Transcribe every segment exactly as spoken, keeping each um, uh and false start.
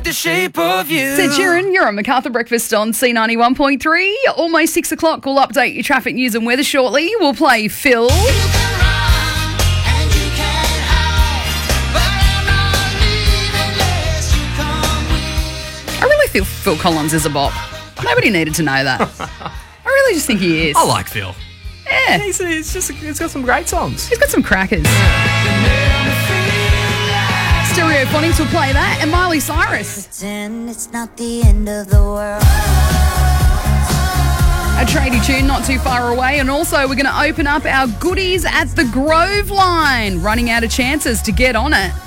the shape of you. Sid Sheeran, you're on Macarthur Breakfast on C ninety-one point three. Almost six o'clock. We'll update your traffic news and weather shortly. We'll play Phil. I really feel Phil Collins is a bop. Nobody needed to know that. I really just think he is. I like Phil. Yeah. He's, he's just he's got some great songs. He's got some crackers. Stereophonics will play that, and Miley Cyrus. It's not the end of the world. A tradie tune not too far away, and also we're going to open up our goodies at the Grove line. Running out of chances to get on it.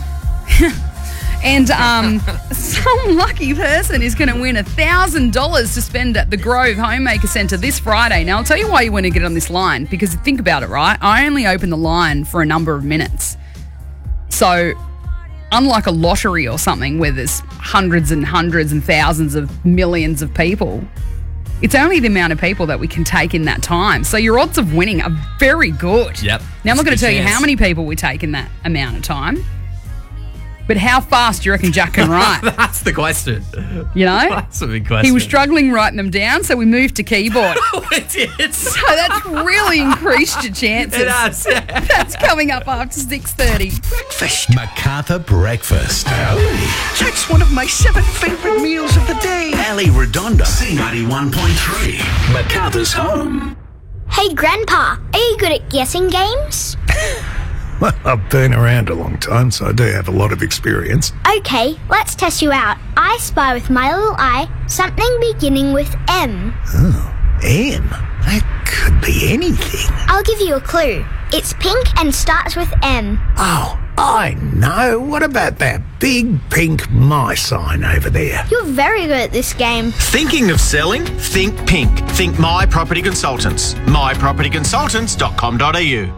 And um, some lucky person is going to win one thousand dollars to spend at the Grove Homemaker Centre this Friday. Now, I'll tell you why you want to get on this line, because think about it, right? I only open the line for a number of minutes. So, unlike a lottery or something where there's hundreds and hundreds and thousands of millions of people, it's only the amount of people that we can take in that time. So your odds of winning are very good. Yep. Now, I'm not going to tell you chance. how many people we take in that amount of time. But how fast do you reckon Jack can write? That's the question. You know? That's a big question. He was struggling writing them down, so we moved to keyboard. We did. So that's really increased your chances. It has, yeah. That's coming up after six thirty. Breakfast. Macarthur Breakfast. That's one of my seven favourite meals of the day. Ali Redonda. C ninety-one point three. Macarthur's home. Hey, Grandpa, are you good at guessing games? Well, I've been around a long time, so I do have a lot of experience. Okay, let's test you out. I spy with my little eye something beginning with M. Oh, M? That could be anything. I'll give you a clue. It's pink and starts with M. Oh, I know. What about that big pink my sign over there? You're very good at this game. Thinking of selling? Think pink. Think My Property Consultants. my property consultants dot com dot a u.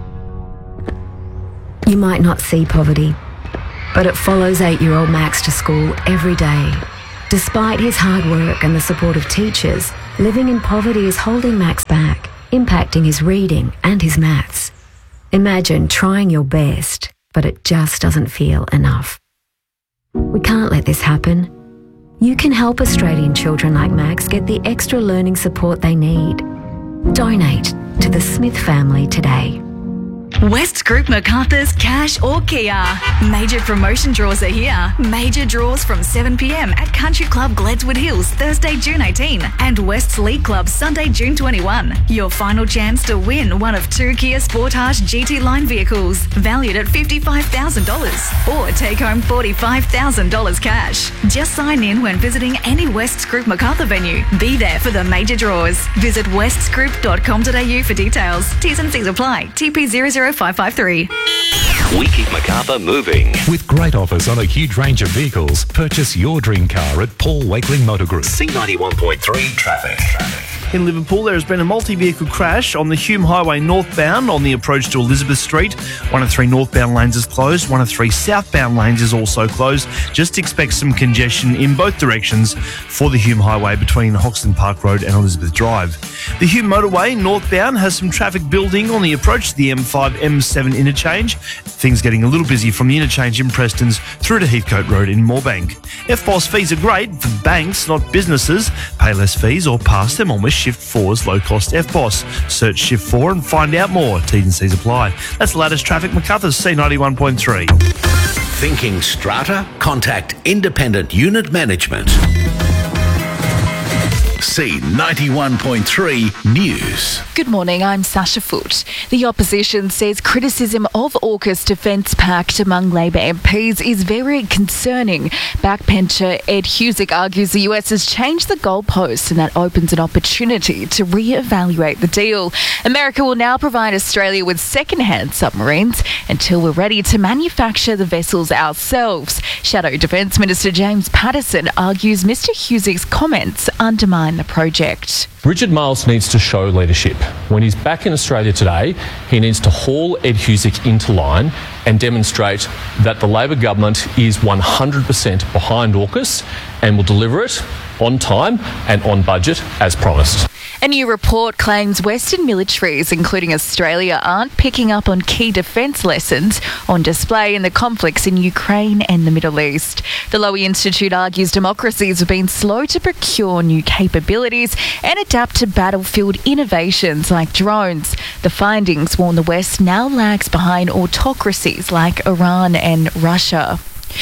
You might not see poverty, but it follows eight-year-old Max to school every day. Despite his hard work and the support of teachers, living in poverty is holding Max back, impacting his reading and his maths. Imagine trying your best, but it just doesn't feel enough. We can't let this happen. You can help Australian children like Max get the extra learning support they need. Donate to the Smith family today. West Group Macarthur's Cash or Kia. Major promotion draws are here. Major draws from seven p m at Country Club Gledswood Hills Thursday, June eighteenth and West's League Club Sunday, June twenty-first. Your final chance to win one of two Kia Sportage G T line vehicles valued at fifty-five thousand dollars or take home forty-five thousand dollars cash. Just sign in when visiting any West Group Macarthur venue. Be there for the major draws. Visit west group dot com dot a u for details. T's and C's apply. T P zero zero five five three. We keep Macarthur moving. With great offers on a huge range of vehicles, purchase your dream car at Paul Wakeling Motor Group. C ninety-one point three traffic. In Liverpool, there has been a multi-vehicle crash on the Hume Highway northbound on the approach to Elizabeth Street. One of three northbound lanes is closed. One of three southbound lanes is also closed. Just expect some congestion in both directions for the Hume Highway between Hoxton Park Road and Elizabeth Drive. The Hume Motorway northbound has some traffic building on the approach to the M five M seven interchange. Things getting a little busy from the interchange in Prestons through to Heathcote Road in Moorebank. F B O S fees are great for banks, not businesses. Pay less fees or pass them on with Shift four's low-cost F B O S. Search Shift four and find out more. T's and C's apply. That's the latest traffic. Macarthur's C ninety-one point three. Thinking strata? Contact Independent Unit Management. C ninety-one point three News. Good morning, I'm Sasha Foote. The opposition says criticism of AUKUS Defence Pact among Labor M Ps is very concerning. Backbencher Ed Husick argues the U S has changed the goalposts and that opens an opportunity to re-evaluate the deal. America will now provide Australia with second-hand submarines until we're ready to manufacture the vessels ourselves. Shadow Defence Minister James Patterson argues Mister Husick's comments undermine the project. Richard Marles needs to show leadership. When he's back in Australia today, he needs to haul Ed Husick into line and demonstrate that the Labor government is one hundred percent behind AUKUS and will deliver it on time and on budget as promised. A new report claims Western militaries, including Australia, aren't picking up on key defence lessons on display in the conflicts in Ukraine and the Middle East. The Lowy Institute argues democracies have been slow to procure new capabilities and adapt to battlefield innovations like drones. The findings warn the West now lags behind autocracies like Iran and Russia.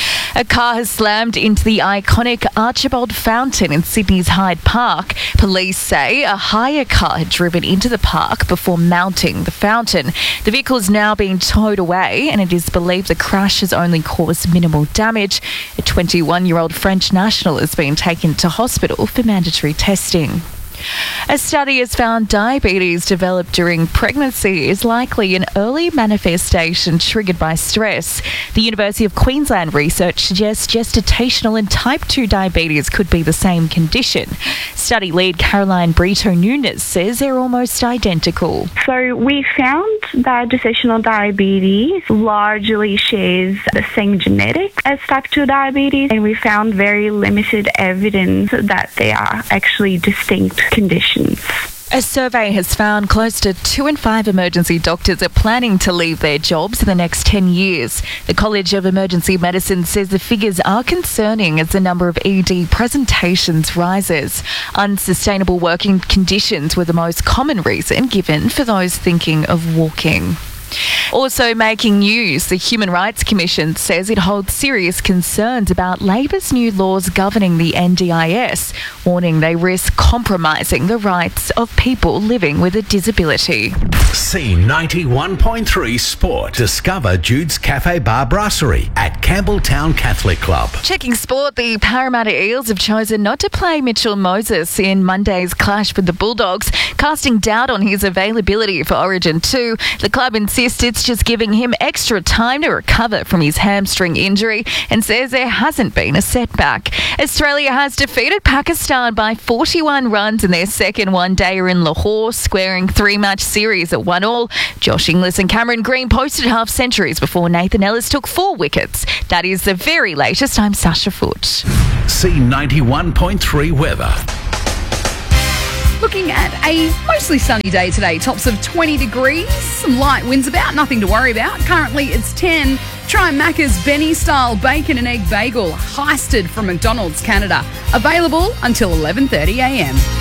A car has slammed into the iconic Archibald Fountain in Sydney's Hyde Park. Police say a hire car had driven into the park before mounting the fountain. The vehicle is now being towed away, and it is believed the crash has only caused minimal damage. A twenty-one-year-old French national has been taken to hospital for mandatory testing. A study has found diabetes developed during pregnancy is likely an early manifestation triggered by stress. The University of Queensland research suggests gestational and type two diabetes could be the same condition. Study lead Caroline Brito Nunes says they're almost identical. So we found that gestational diabetes largely shares the same genetics as type two diabetes, and we found very limited evidence that they are actually distinct conditions. A survey has found close to two in five emergency doctors are planning to leave their jobs in the next ten years. The College of Emergency Medicine says the figures are concerning as the number of E D presentations rises. Unsustainable working conditions were the most common reason given for those thinking of walking. Also making news, the Human Rights Commission says it holds serious concerns about Labor's new laws governing the N D I S, warning they risk compromising the rights of people living with a disability. C ninety-one point three Sport. Discover Jude's Cafe Bar Brasserie at Campbelltown Catholic Club. Checking sport, the Parramatta Eels have chosen not to play Mitchell Moses in Monday's clash with the Bulldogs, casting doubt on his availability for Origin two. The club insists it's just giving him extra time to recover from his hamstring injury and says there hasn't been a setback. Australia has defeated Pakistan by forty-one runs in their second one-dayer in Lahore, squaring three-match series at one all. Josh Inglis and Cameron Green posted half-centuries before Nathan Ellis took four wickets. That is the very latest. I'm Sasha Foote. C ninety-one point three weather. Looking at a mostly sunny day today, tops of twenty degrees, some light winds about, nothing to worry about. Currently it's ten. Try Macca's Benny style bacon and egg bagel, heisted from McDonald's Canada. Available until eleven thirty a m.